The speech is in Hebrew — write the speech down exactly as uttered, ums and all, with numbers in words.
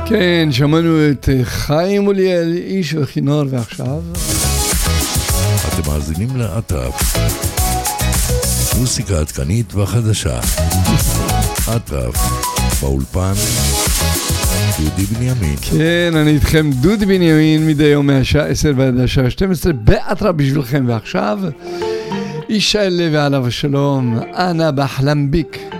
כן, שמענו את חיים מוליאל, איש וכינור, ועכשיו אתם מאזינים לאטרף, מוסיקה עדכנית וחדשה. אטרף, באולפן דודי בנימין. כן, אני איתכם דודי בנימין מדי יום מהשעה עשר ועד השעה שתים עשרה באטרף בשבילכם. ועכשיו ישאל ועליו השלום, אנה בחלם ביק.